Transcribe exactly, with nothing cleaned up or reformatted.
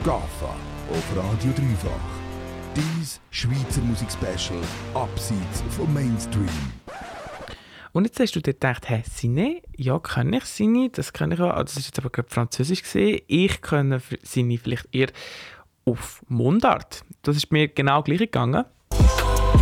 GAFA auf Radio Dreifach. Dies Schweizer Musik-Special abseits vom Mainstream. Und jetzt hast du dir gedacht, hä, Ciné? Ja, kann ich Ciné? Das kann ich auch. Das ist jetzt aber gerade Französisch gesehen. Ich kann Ciné vielleicht eher auf Mundart. Das ist mir genau gleich gegangen.